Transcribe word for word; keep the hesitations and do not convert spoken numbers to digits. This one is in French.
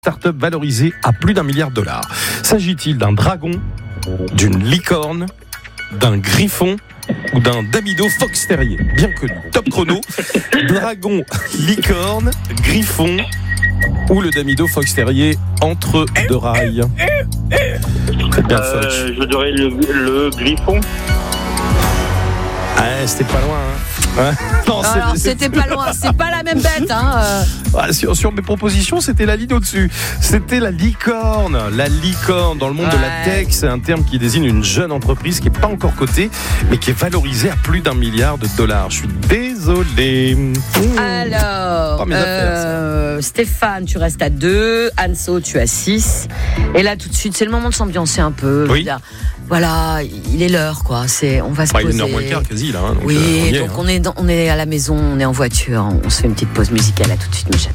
Start-up valorisée à plus d'un milliard de dollars. S'agit-il d'un dragon, d'une licorne, d'un griffon ou d'un Damido Fox Terrier? Bien connu. Top chrono. Dragon, licorne, griffon ou le Damido Fox Terrier entre deux rails. Faites bien Euh, Fox. je dirais le, le griffon. Ah, c'était pas loin. Hein. Ouais. Non, c'est- Alors, c'est- c'était pas loin, c'est pas la même bête. Hein. euh. Ah, sur, sur mes propositions, c'était la ligne au-dessus. C'était la licorne. La licorne, dans le monde de la Ouais. tech, c'est un terme qui désigne une jeune entreprise qui n'est pas encore cotée, mais qui est valorisée à plus d'un milliard de dollars. Je suis désolé. Mmh. Alors, Pas mes affaires, ça. euh, Stéphane, tu restes à deux. Anso, tu as six. Et là, tout de suite, c'est le moment de s'ambiancer un peu. Oui. Je veux dire, voilà, il est l'heure, quoi. C'est, on va se Bah, il est poser. une heure moins le quart quasi là. Hein, donc, Oui, euh, on y est, donc hein. on est, dans- on est à la maison, on est en voiture, on se fait une petite pause musicale. À tout de suite, Michel.